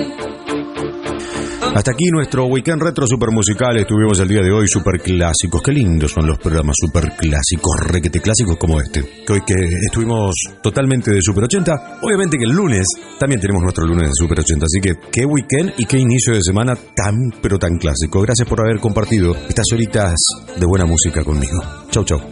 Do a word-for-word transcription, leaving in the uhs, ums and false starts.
Hasta aquí nuestro Weekend Retro super musical. Estuvimos el día de hoy super clásicos. Qué lindos son los programas super clásicos, requete clásicos como este. Que hoy que estuvimos totalmente de Super ochenta. Obviamente que el lunes también tenemos nuestro lunes de Super ochenta. Así que qué weekend y qué inicio de semana tan pero tan clásico. Gracias por haber compartido estas horitas de buena música conmigo. Chau, chau.